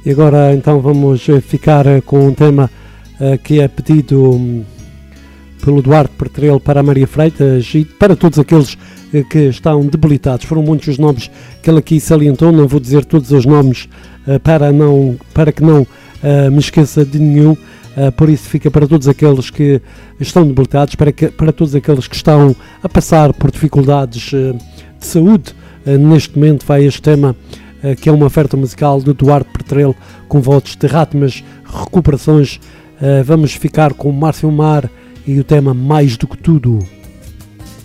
E agora então vamos ficar com um tema que é pedido pelo Duarte Pertrelo para a Maria Freitas e para todos aqueles que estão debilitados. Foram muitos os nomes que ele aqui salientou, não vou dizer todos os nomes para que não me esqueça de nenhum, por isso fica para todos aqueles que estão debilitados, para todos aqueles que estão a passar por dificuldades de saúde. Neste momento vai este tema, que é uma oferta musical de Duarte Pertrelo com votos de rátimas recuperações. Vamos ficar com Márcio Mar e o tema Mais do que Tudo.